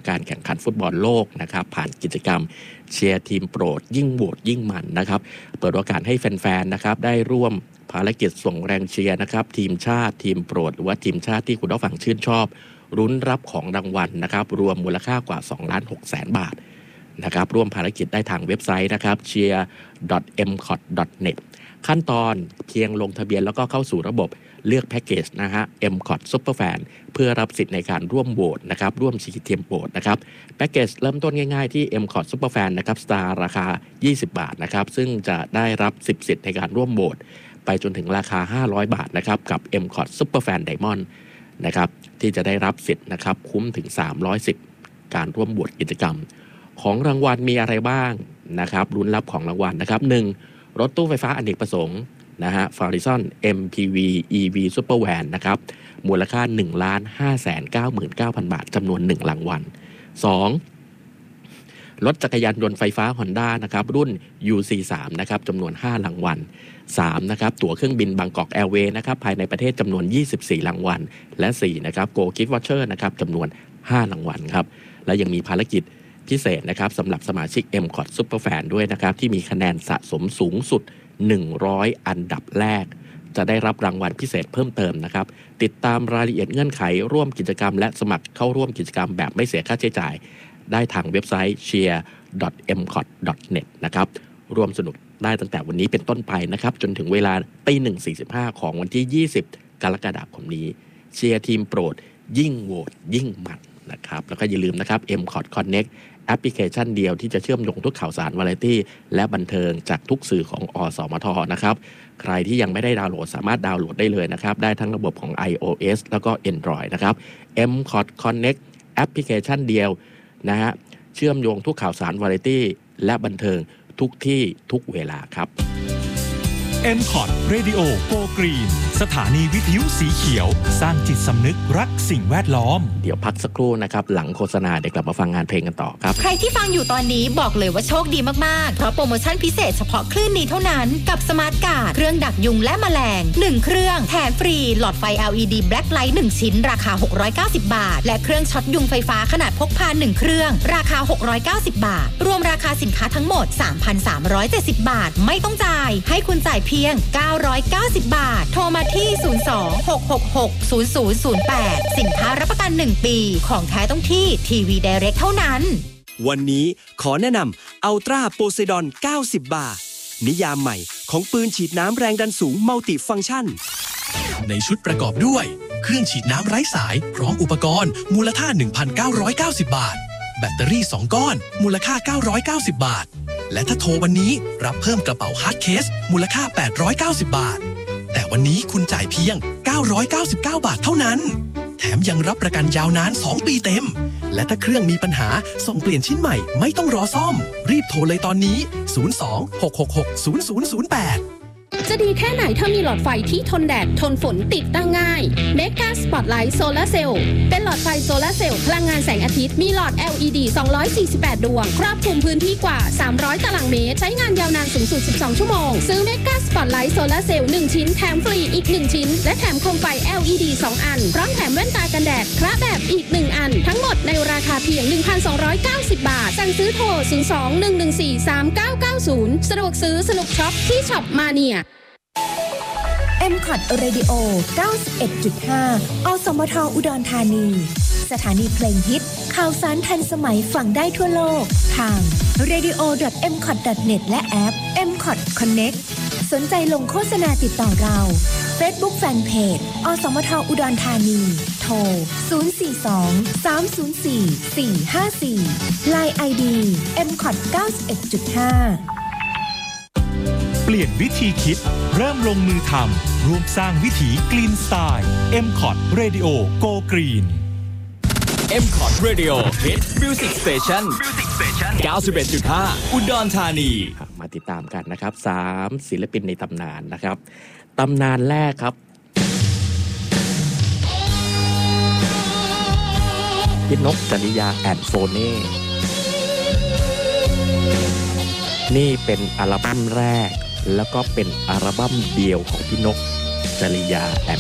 การแข่งขันฟุตบอลโลกนะครับผ่านกิจกรรมเชียร์ทีมโปรดยิ่งโหวตยิ่งมันนะครับเปิดโอกาสให้แฟนๆนะครับได้ร่วมภารกิจส่งแรงเชียร์นะครับทีมชาติทีมโปรดหรือว่าทีมชาติที่คุณผู้ฟังชื่นชอบรุ้นรับของรางวัลนะครับรวมมูลค่ากว่า 2,600,000 บาทนะครับร่วมภารกิจได้ทางเว็บไซต์นะครับ cheer.mcot.net ขั้นตอนเพียงลงทะเบียนแล้วก็เข้าสู่ระบบเลือกแพ็กเกจนะฮะ MCOT Superfan เพื่อรับสิทธิ์ในการร่วมโหวตนะครับร่วมเชียร์ทีมโปรดนะครับแพ็กเกจเริ่มต้นง่ายๆที่ MCOT Superfan นะครับสตาร์ราคา20 บาทนะครับซึ่งจะได้รับ10 สิทธิ์ในการร่วมโหวตไปจนถึงราคา500 บาทนะครับกับ MCOT Superfan Diamond นะครับที่จะได้รับสิทธิ์นะครับคุ้มถึง300 สิทธิ์การร่วมโหวตกิจกรรมของรางวัลมีอะไรบ้างนะครับลุ้นรับของรางวัลนะครับ 1. รถตู้ไฟฟ้าอเนกประสงค์นะฮะ Farizon MPV EV Supervan นะครับมูลค่า 1,599,000 บาทจำนวน 1 รางวัล 2. รถจักรยานยนต์ไฟฟ้า Honda นะครับรุ่น UC3 นะครับจำนวน 5 รางวัล 3. นะครับตั๋วเครื่องบินบางกอกแอร์เวย์นะครับภายในประเทศจำนวน 24 รางวัล และ 4. นะครับ Go Kid Watcher นะครับจำนวน 5 รางวัลครับและยังมีภารกิจพิเศษนะครับสำหรับสมาชิก MCOT Superfan ด้วยนะครับที่มีคะแนนสะสมสูงสุด100 อันดับแรกจะได้รับรางวัลพิเศษเพิ่มเติมนะครับติดตามรายละเอียดเงื่อนไขร่วมกิจกรรมและสมัครเข้าร่วมกิจกรรมแบบไม่เสียค่าใช้จ่ายได้ทางเว็บไซต์ cheer.mcot.net นะครับร่วมสนุกได้ตั้งแต่วันนี้เป็นต้นไปนะครับจนถึงเวลา 1:45 ของวันที่ 20 กรกฎาคมนี้เชียร์ทีมโปรดยิ่งโหวตยิ่งมันนะครับแล้วก็อย่าลืมนะครับ MCOT Connect แอปพลิเคชันเดียวที่จะเชื่อมโยงทุกข่าวสารวาไรตี้และบันเทิงจากทุกสื่อของอสมทนะครับใครที่ยังไม่ได้ดาวน์โหลดสามารถดาวน์โหลดได้เลยนะครับได้ทั้งระบบของ iOS แล้วก็ Android นะครับ MCOT Connect แอปพลิเคชันเดียวนะฮะเชื่อมโยงทุกข่าวสารวาไรตี้และบันเทิงทุกที่ทุกเวลาครับ MCOT Radio Go Green สถานีวิทยุสีเขียวสร้างจิตสำนึกรักสิ่งแวดล้อมเดี๋ยวพักสักครู่นะครับหลังโฆษณาเดี๋ยวกลับมาฟังงานเพลงกันต่อครับใครที่ฟังอยู่ตอนนี้บอกเลยว่าโชคดีมากๆเพราะโปรโมชั่นพิเศษเฉพาะคลื่นนี้เท่านั้นกับสมาร์ทการ์ดเครื่องดักยุงและแมลง1เครื่องแถมฟรีหลอดไฟ LED Black Light 1ชิ้นราคา690 บาทและเครื่องช็อตยุงไฟฟ้าขนาดพกพา1เครื่องราคา690 บาทรวมราคาสินค้าทั้งหมด 3,370 บาทไม่ต้องจ่ายให้คุณจ่ายเพียง990 บาทโทรมาที่02-666-0008สินค้ารับประกัน1ปีของแท้ต้องที่ทีวีไดเรกเท่านั้นวันนี้ขอแนะนำอัลตร้าโพไซดอน90 บาทนิยามใหม่ของปืนฉีดน้ำแรงดันสูงมัลติฟังก์ชันในชุดประกอบด้วยเครื่องฉีดน้ำไร้สายพร้อมอุปกรณ์มูลค่า 1,990 บาทแบตเตอรี่2ก้อนมูลค่า990 บาทและถ้าโทรวันนี้รับเพิ่มกระเป๋าฮาร์ดเคสมูลค่า890 บาทแต่วันนี้คุณจ่ายเพียง999 บาทเท่านั้นแถมยังรับประกันยาวนาน2 ปีเต็มและถ้าเครื่องมีปัญหาส่งเปลี่ยนชิ้นใหม่ไม่ต้องรอซ่อมรีบโทรเลยตอนนี้02-666-0008 จะดีแค่ไหนถ้ามีหลอดไฟที่ทนแดดทนฝนติดตั้งง่าย Mega Spotlight Solar Cell เป็นหลอดไฟโซลาร์เซลล์พลังงานแสงอาทิตย์มีหลอด LED 248 ดวงครอบคลุมพื้นที่กว่า300 ตารางเมตรใช้งานยาวนานสูงสุด12 ชั่วโมงซื้อ Mega Spotlight Solar Cell 1 ชิ้นแถมฟรีอีก1ชิ้นและแถมโคมไฟ LED 2 อันพร้อมแถมแว่นตากันแดดคละแบบอีก1อันทั้งหมดในราคาเพียง 1,290 บาทสั่งซื้อโทร 02-114-3990 สะดวกซื้อสนุกช็อปที่ช็อปมาเนีย MCOT Radio 91.5 อสมทอุดรธานีสถานีเพลงฮิตข่าวสารทันสมัยฟังได้ทั่วโลกทาง radio.mcot.net และแอป MCOT Connect สนใจลงโฆษณาติดต่อเรา Facebook Fanpage อสมทอุดรธานีโทร 042-304-454 LINE ID MCOT 91.5 เปลี่ยนวิธีคิดเริ่มลงมือทำร่วมสร้างวิถีกรีนสไตล์ MCOT Radio Go Green MCOT Radio Hit Music Station 91.5 อุดรธานีมาติดตามกันนะครับ3ศิลปินในตำนานนะครับตำนานแรกครับพี่นกจริยาแอนด์โฟเน่นี่เป็นอัลบั้มแรกแล้วก็เป็นอัลบั้มเดียวของพี่นกจริยาแอน